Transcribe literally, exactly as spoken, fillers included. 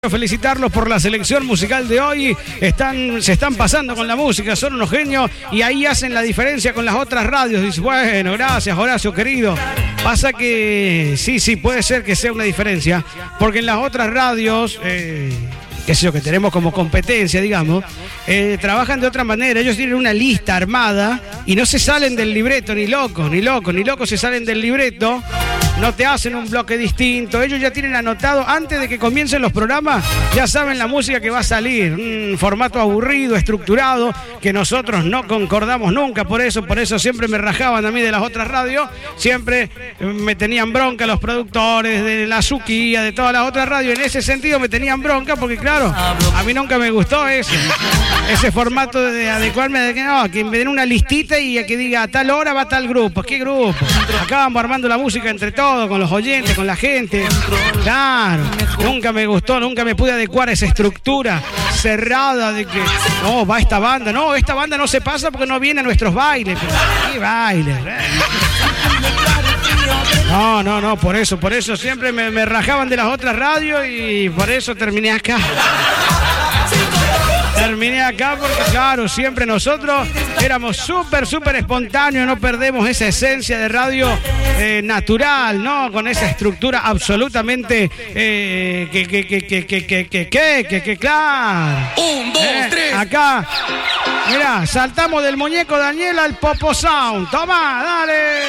Felicitarlos por la selección musical de hoy. Están, se están pasando con la música, son unos genios y ahí hacen la diferencia con las otras radios. Dice, bueno, gracias Horacio querido. Pasa que sí, sí, puede ser que sea una diferencia, porque en las otras radios, eh, qué sé yo, que tenemos como competencia, digamos, eh, trabajan de otra manera. Ellos tienen una lista armada y no se salen del libreto, ni locos, ni locos, ni locos se salen del libreto. No te hacen un bloque distinto. Ellos ya tienen anotado, antes de que comiencen los programas, ya saben la música que va a salir. Un formato aburrido, estructurado, que nosotros no concordamos nunca. Por eso, por eso siempre me rajaban a mí de las otras radios. Siempre me tenían bronca los productores de la Suquía, de todas las otras radios. En ese sentido me tenían bronca porque, claro, a mí nunca me gustó ese, ese formato de adecuarme de que no, que me den una listita y a que diga a tal hora va tal grupo. ¿Qué grupo? Acá vamos armando la música entre todos, con los oyentes, con la gente. Claro, nunca me gustó, nunca me pude adecuar a esa estructura cerrada de que no, va esta banda, no, esta banda no se pasa porque no viene a nuestros bailes. ¿Qué bailes? No, no, no, por eso, por eso siempre me, me rajaban de las otras radios y por eso terminé acá. Terminé acá porque, claro, siempre nosotros éramos súper, súper espontáneos, no perdemos esa esencia de radio eh, natural, ¿no? Con esa estructura absolutamente eh, que, que, que, que, que, que, que, que, que, que, claro. Un, dos, eh, tres. Acá, mirá, saltamos del muñeco Daniel al Popo Sound. Toma, dale.